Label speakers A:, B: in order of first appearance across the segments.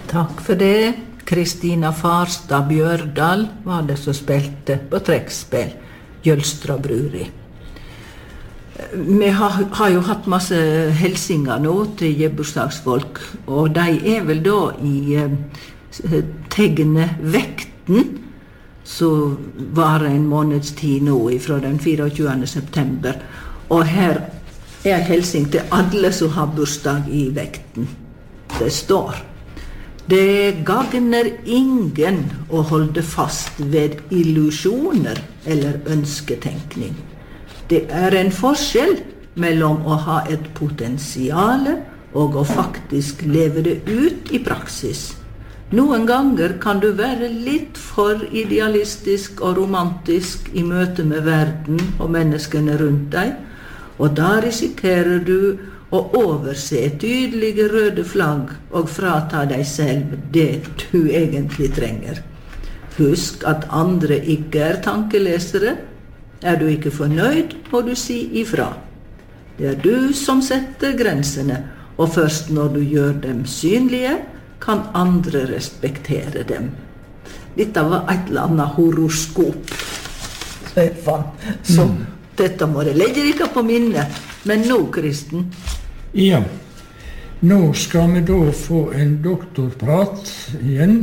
A: Takk for det. Kristina Farstad Bjørdal var det som spilte på trekkspill, Jølstra Bruri. Vi har jo hatt masse hilsinger nå til gebursdagsfolk, og de vel da i tegnet Vekten, som var en måneds tid nå fra den 24. september. Og her hilsing til alle som har bursdag i Vekten. Det står: Det gagner ingen å holde fast ved illusjoner eller ønsketenkning. Det en forskjell mellom å ha et potensiale og å faktisk leve det ut i praksis. Noen ganger kan du være litt for idealistisk og romantisk i møte med verden og menneskene rundt deg, og da risikerer du å overse tydelige røde flagg og frata deg selv det du egentlig trenger. Husk at andre ikke tankelesere. Du ikke fornøyd, må du si ifra. Det du som setter grensene, og først når du gjør dem synlige, kan andre respektere dem. Dette var et eller annet horoskop. Så dette må det legge ikke på minnet. Men nå, Kristen?
B: Ja, nå skal vi da få en doktorprat igjen.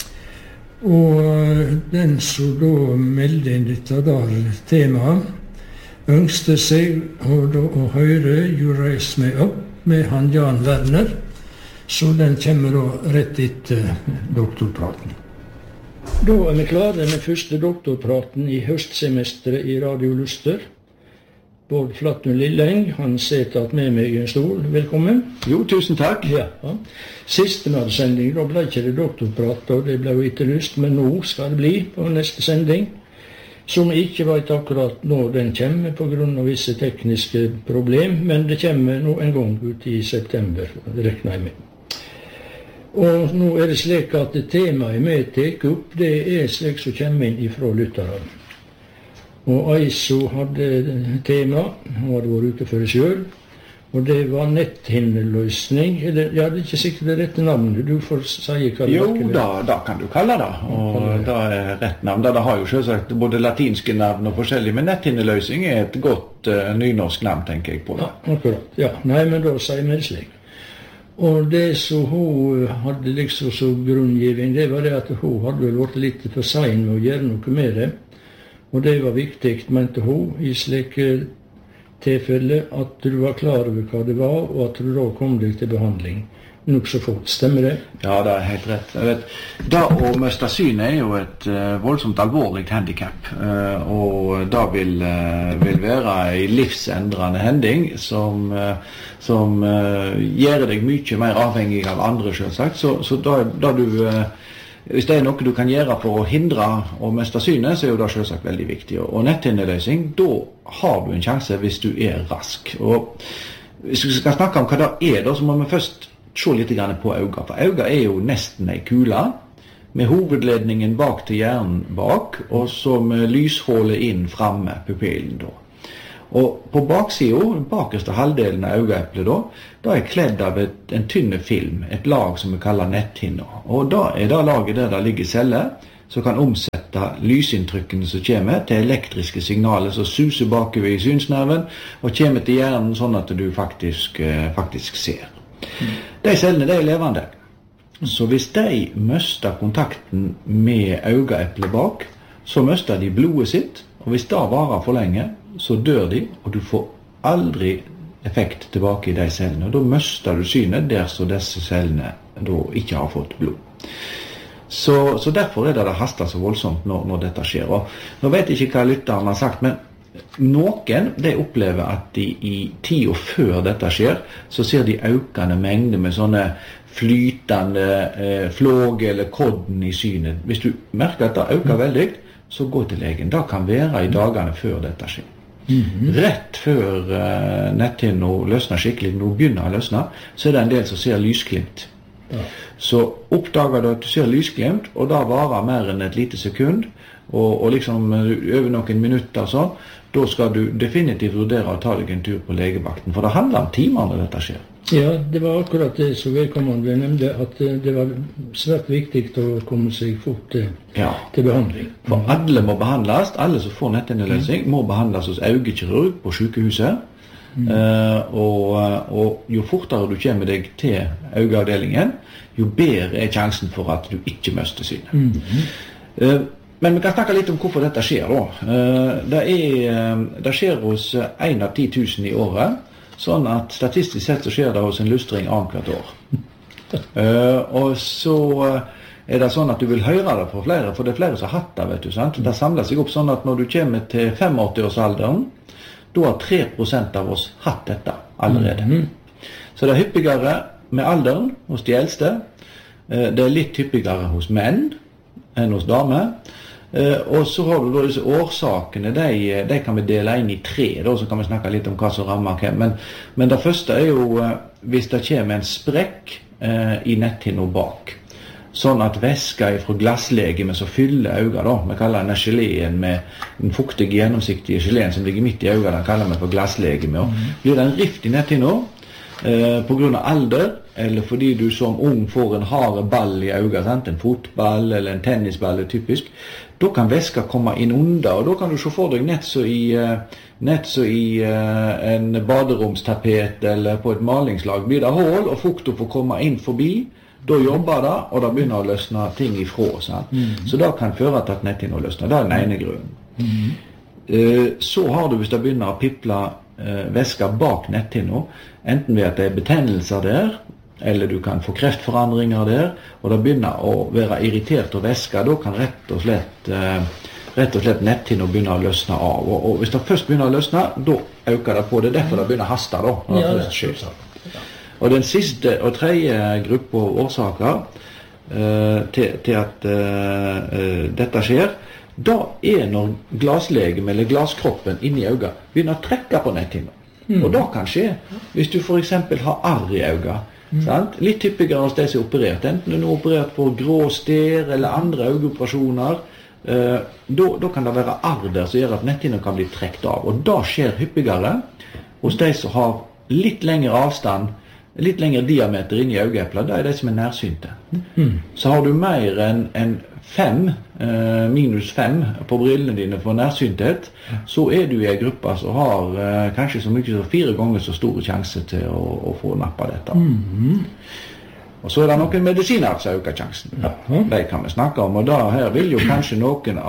B: Og den som da meldte inn dette temaet, ønskte seg å høre You Raise Me Up med han Jan Werner, så den kommer da rett etter doktorpraten. Da vi klare med første doktorpraten i høstsemesteret i Radio Luster. Bård Flattun Lilleng, han sitter med meg i en stol. Velkommen.
C: Jo, tusen takk.
B: Ja. Siste sending, da ble ikke det doktorprat, og det ble jo etterlyst, men nå skal det bli på neste sending, som vi ikke vet akkurat når den kommer på grunn av visse tekniske problem, men det kommer nå en gang ut i september, det regner jeg med. Og nå det slik at temaet vi tek opp, det slik som kommer inn ifra lytterne. Og Aiso hadde tema, hun hadde vært ute for det selv, og det var netthinneløsning. Ja, det ikke sikkert det rette navnet, du får si hva det var.
C: Jo, da kan du kalle det, og det rett navn. Det har jo selvsagt både latinske navn og forskjellige, men netthinneløsning et godt nynorsk navn, tenker jeg på det.
B: Ja, akkurat. Ja, nei, men da sier vi det slik. Og det som hun hadde liksom som grunngivning, det var det at hun hadde vel vært litt for sein med å gjøre noe med det. Og det var viktig, mente hun, i slike tilfelle at du var klar over hva det var, og at du da kom deg til behandling. Nok så fort, stemmer det?
C: Ja, det helt rett. Jeg vet, da å miste synet jo et voldsomt alvorlig handicap, og da vil være en livsendrende hending som gjør deg mye mer avhengig av andre, selvsagt. Så da du... Hvis det noe du kan gjøre for å hindre å miste synet, så jo det selvsagt veldig viktig. Og netthinneløsning, da har du en sjanse hvis du rask. Og hvis vi skal snakke om hva det da, så må vi først se litt på øynene. For øynene jo nesten en kule, med hovedledningen bak til hjernen bak, og så med lyshålet inn fremme, pupillen da. Og på baksiden, bakerste halvdelen av øyeeplet da kledd av en tynne film, et lag som vi kaller netthinna. Og da det laget der det ligger celler, som kan omsette lysinntrykkene som kommer til elektriske signaler som suser bakover i synsnerven, og kommer til hjernen sånn at du faktisk ser. De cellene levende. Så hvis de mister kontakten med øyeeplet bak, så mister de blodet sitt, og hvis det varer for lenge, så dør de, og du får aldri effekt tilbake i de cellene. Og da mister du synet der så disse cellene da ikke har fått blod. Så derfor det haster så voldsomt når dette skjer. Og nå vet jeg ikke hva lytteren har sagt, men noen opplever at de i tiden før dette skjer, så ser de økende mengder med sånne flytende flåg eller kodden i synet. Hvis du merker at det øker veldig, så gå til legen. Det kan være i dagene før dette skjer. Rett før netthinna løsner skikkelig, når hun begynner å løsne, så det en del som ser lysglimt. Ja. Så oppdager du at du ser lysglimt, og da varer mer enn et lite sekund, og liksom over noen minutter sånn, da skal du definitivt vurdere å ta deg en tur på legevakten, for det handler om timer når dette skjer.
B: Ja, det var akkurat det som vedkommende nevnte, at det var svært viktig å komme seg fort til behandling.
C: For alle må behandles, alle som får netthinneløsning må behandles hos øyekirurg på sykehuset. Og jo fortere du kommer deg til øyeavdelingen, jo bedre er sjansen for at du ikke mister synet. Men vi kan snakke litt om hvorfor dette skjer da. Det skjer hos 1 av 10 000 i året, sånn at statistisk sett så skjer det hos en lustring annethvert år. Og så er det sånn at du vil høre det fra flere, for det er flere som har hatt det, vet du, sant? Det samler seg opp sånn at når du kommer til 85-årsalderen, da har 3% av oss hatt dette allerede. Så det er hyppigere med alderen hos de eldste. Det er litt hyppigere hos menn enn hos damer. Og så har du da disse årsakene, de kan vi dele inn i 3, da, så kan vi snakke litt om hva som rammer hvem. Men det første er jo hvis det kommer en sprekk i netthinna bak. Sånn at væska fra glasslegeme som fyller øynene, da, vi kaller denne geleen med den fuktige, gjennomsiktige geleen som ligger midt i øynene, den kaller vi for glasslegeme. Og blir det en rift i netthinna på grunn av alder, eller fordi du som ung får en hard ball i øynene, en fotball eller en tennisball er typisk, da kan væska komme inn under, og da kan du se for deg nett så i en baderomstapet eller på et malingslag blir det hål, og fukten får komme inn forbi. Da jobber det, og det begynner å løsne ting ifra. Så det kan føre til at netthinna løsner. Det er den ene grunnen. Så har du, hvis det begynner å piple væska bak netthinna, enten ved at det er betennelser der, eller du kan få kreftforandringer der, og det begynner å være irritert av væska, da kan rett og slett netthinna begynne å løsne av. Og hvis det først begynner å løsne, da øker det på. Det er derfor det begynner å haste da, når det først skjer. Og den siste og tredje gruppe årsaker til at dette skjer, da er når glaslegeme eller glaskroppen inni øynene begynner å trekke på netthinna. Og det kan skje hvis du for eksempel har arr i øynene. Litt hyppigere hos de som er operert, enten du er operert for grå stær eller andre øyeoperasjoner, da kan det være arr der som gjør at netthinna kan bli trekt av. Og det skjer hyppigere hos de som har litt lengre avstand, litt lengre diameter inn i øyeeplet, det er de som er nærsynte. Så har du mer enn 5, minus 5 på brillene dine for nærsynthet, så er du i en gruppe som har kanskje så mye som 4 ganger så store sjanse til å få nappa dette. Og så er det noen medisiner som øker sjansen. De kan vi snakke om, og da her vil jo kanskje noen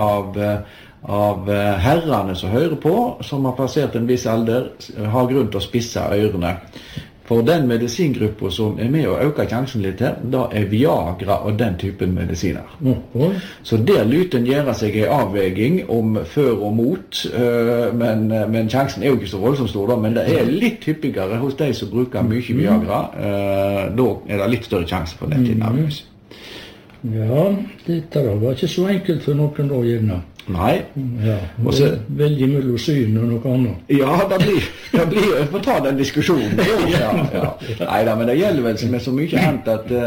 C: av herrene som hører på, som har passert en viss alder, har grunn til å spisse ørene. For den medisingruppa som er med å øke sjansen litt her, da er Viagra og den typen medisiner. Så der lyten gjør seg en avveging om før og mot, men sjansen er jo ikke så voldsomt stor da, men det er litt hyppigere hos de som bruker mye Viagra, da er det litt større sjanse for netthinnavløs.
B: Ja, dette var ikke så enkelt for noen da, gjerne.
C: Nei.
B: Ja, veldig mellom syn og noe annet.
C: Ja, det blir jeg får ta den diskusjonen. Ja. Neida, men det gjelder vel med så mye annet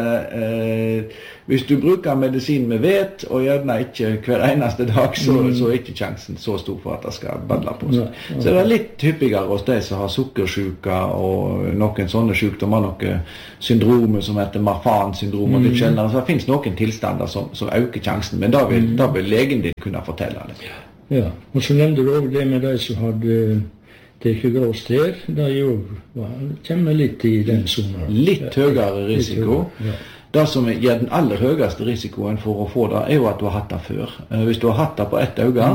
C: at hvis du bruker medisin med vet, og gjerne ikke hver eneste dag, så er ikke sjansen så stor for at det skal badle på seg. Så det er litt hyppigere hos de som har sukkersyke og noen sånne sykdommer, noen syndromer som heter Marfan-syndrom og litt sjeldnere. Så det finnes noen tilstander som øker sjansen, men da vil legen din kunne fortelle det.
B: Ja, og så nevnte du også det med de som hadde det ikke grå stær, det kommer litt i den sonen.
C: Litt høyere risiko. Det som gir den aller høyeste risikoen for å få det, er jo at du har hatt det før. Hvis du har hatt det på ett øye,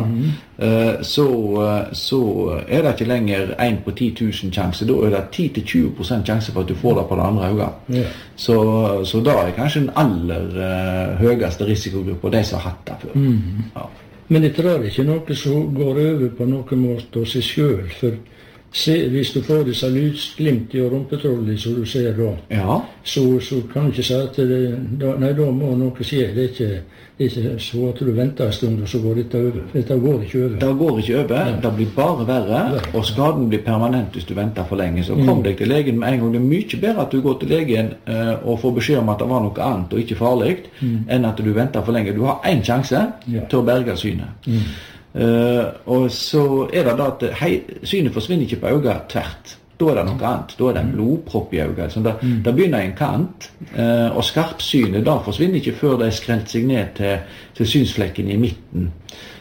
C: så er det ikke lenger 1 på 10 000 sjanse. Da er det 10-20% sjanse for at du får det på det andre øyet. Så da er kanskje den aller høyeste risikogruppa de som har hatt det før. Ja.
B: Men dette er ikke noe som går over på noen måte av seg selv, for hvis du får disse lysglimt i rumpetrollet som du ser da, så kan du ikke si at da må noe skje. Det er ikke så at du venter en stund, og så går dette over. Dette går ikke over.
C: Det går ikke over, det blir bare verre, og skaden blir permanent hvis du venter for lenge. Så kom deg til legen med en gang. Det er mye bedre at du går til legen og får beskjed om at det var noe annet og ikke farlig, enn at du venter for lenge. Du har en sjanse til å berge synet. Og så er det da at synet forsvinner ikke på øynene tvert. da det noe annet. Da det en blodpropp i øyet. Så da begynner en kant, og skarpsynet da forsvinner ikke før det skrelt seg ned til synsflekken i midten.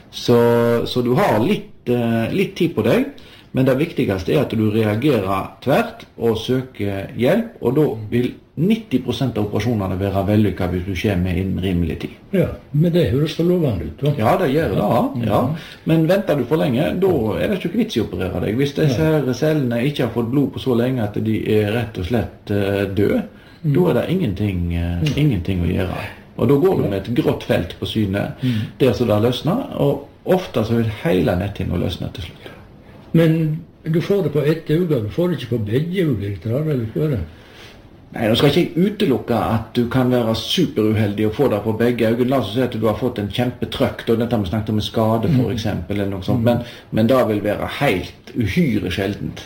C: Så du har litt tid på deg, men det viktigste at du reagerer tvert og søker hjelp, og da vil 90% av operasjonene være vellykket hvis du kommer innen rimelig tid.
B: Ja, men det høres for lovende ut, da.
C: Ja, det gjør det, ja. Men venter du for lenge, da det ikke vits i å operere deg. Hvis disse her cellene ikke har fått blod på så lenge at de rett og slett døde, da det ingenting å gjøre. Og da går du med et grått felt på synet, der så det løsner, og ofte så vil hele netthinna løsne til slutt.
B: Men du får det på ett øye, du får det ikke på begge øyne, eller hva det?
C: Nei, nå skal ikke jeg utelukke at du kan være superuheldig og få det på begge øyne. La oss si at du har fått en kjempetrøkk, og dette vi snakket om en skade for eksempel, eller noe sånt, men det vil være helt uhyre sjeldent.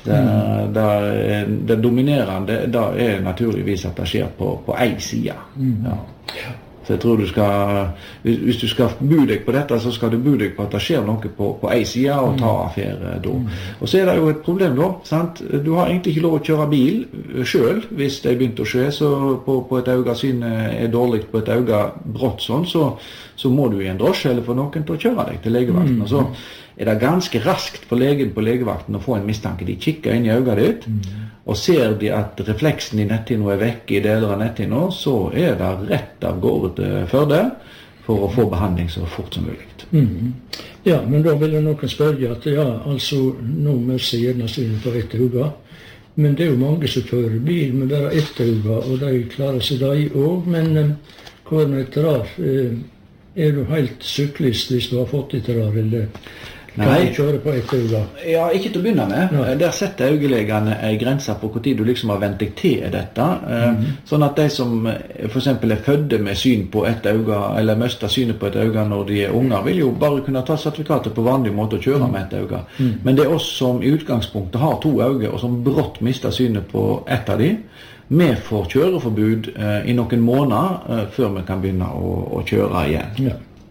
C: Det dominerende, det naturligvis at det skjer på en side. Ja. Så jeg tror hvis du skal bo deg på dette, så skal du bo deg på at det skjer noe på en side og ta affære da. Og så det jo et problem da, sant? Du har egentlig ikke lov å kjøre bil selv hvis det begynt å skje, så på et øye synet dårlig på et øye brått sånn, så må du i en drosje eller få noen til å kjøre deg til legevakten. Og så det ganske raskt for legen på legevakten å få en mistanke. De kikker inn i øyet ditt, og ser de at refleksen i netthinna vekk i deler av netthinna, så det rett av gårde til Førde for å få behandling så fort som mulig.
B: Ja, men da vil noen spørre at altså, nå møter jeg gjerne synet på ett øye, men det jo mange som kjører bil med bare ett øye, og de klarer seg da i år, men hva med et rar? Du helt syklist hvis du har fått et rar, eller kan du kjøre på ett øye?
C: Ja, ikke til å begynne med. Der setter øyelegene en grense på hvor tid du liksom har vent deg til dette. Sånn at de som for eksempel fødde med syn på ett øye, eller mister synet på ett øye når de unger, vil jo bare kunne ta sertifikatet på vanlig måte og kjøre med ett øye. Men det oss som i utgangspunktet har to øyne, og som brått mister synet på ett av de, vi får kjøreforbud i noen måneder før vi kan begynne å kjøre igjen.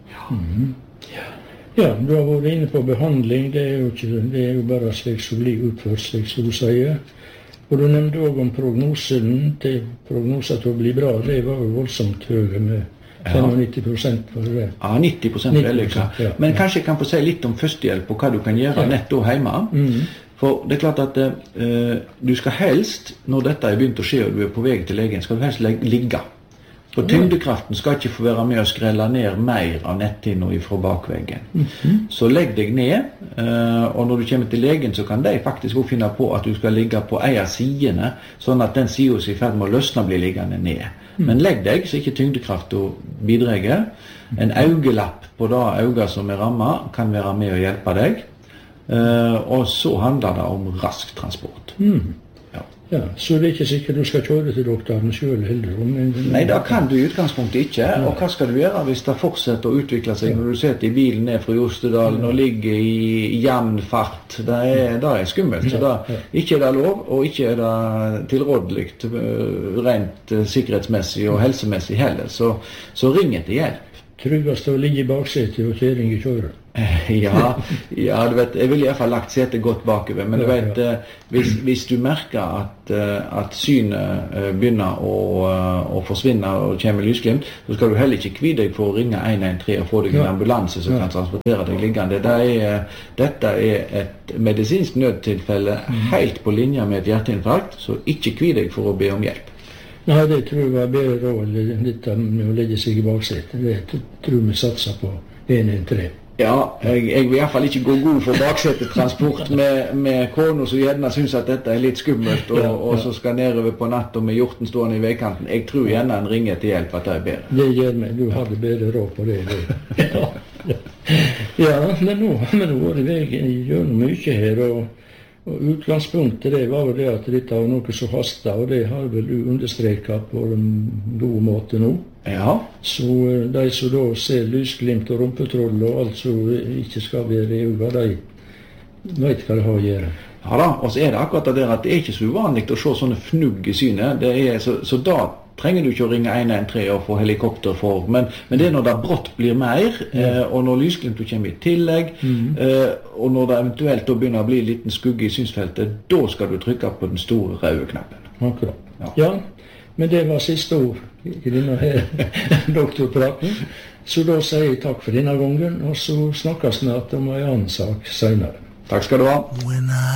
B: Ja, du har vært inne på behandling, det jo bare slik som blir utført, slik som du sier. Og du nevnte også om prognosen til å bli bra, det var jo voldsomt høye med 95% for det.
C: Ja, 90% vellykket. Men kanskje jeg kan få si litt om førstehjelp og hva du kan gjøre nett da hjemme. For det klart at du skal helst, når dette begynt å skje og du på vei til legen, skal du helst ligge. For tyngdekraften skal ikke få være med å skrelle ned mer av netthinna fra bakveggen. Så legg deg ned, og når du kommer til legen, så kan de faktisk også finne på at du skal ligge på en av sidene, sånn at den siden som i ferd med å løsne blir liggende ned. Men legg deg, så ikke tyngdekraften bidrar. En øyelapp på det øyet som rammet, kan være med å hjelpe deg. Og så handler det om rask transport.
B: Ja, så det ikke sikkert du skal kjøre til doktoren selv heller?
C: Nei, det kan du i utgangspunktet ikke. Og hva skal du gjøre hvis det fortsetter å utvikle seg når du sitter i bilen ned fra Jostedalen og ligger i jevn fart? Det skummelt. Så ikke det lov, og ikke det tilrådelig rent sikkerhetsmessig og helsemessig heller. Så ring etter hjelp.
B: Tryggest å ligge i baksetet og kjøring i kjøret?
C: Ja, du vet, jeg vil i hvert fall lagt setet godt bakover, men du vet, hvis du merker at synet begynner å forsvinne og kommer lysglimt, så skal du heller ikke kvie deg for å ringe 113 og få deg en ambulanse som kan transportere deg liggende. Dette et medisinsk nødtilfelle helt på linje med et hjerteinfarkt, så ikke kvie deg for å be om hjelp.
B: Nei, det tror jeg var bedre råd, dette med å legge seg i baksetet. Det tror vi satser på 113.
C: Ja, jeg vil i hvert fall ikke gå god for baksetetransport med kona som gjerne synes at dette litt skummelt, og så skal nedover på natt og med hjorten stående i veikanten. Jeg tror gjerne en ringer til hjelp at det bedre.
B: Det gjør meg, du hadde bedre råd på det. Ja, men nå har vi vært i veien, gjør noe mye her, og utgangspunktet det var jo det at dette var noe som hastet, og det har vel du understreket på en god måte nå.
C: Ja.
B: Så de som da ser lysglimt og rumpetroll og alt som ikke skal være i øynene, de vet hva det har å gjøre.
C: Ja da, og så det akkurat det der at det ikke så uvanlig å se sånne fnugg i synet. Så da trenger du ikke å ringe 113 og få helikopter for, men det når det brått blir mer, og når lysglimtet kommer i tillegg, og når det eventuelt da begynner å bli en liten skugge i synsfeltet, da skal du trykke på den store røde knappen.
B: Akkurat. Ja, men det var siste ord i denne doktorpraten, så da sier jeg takk for denne gangen, og så snakkes snart om en annen sak senere.
C: Takk skal du ha.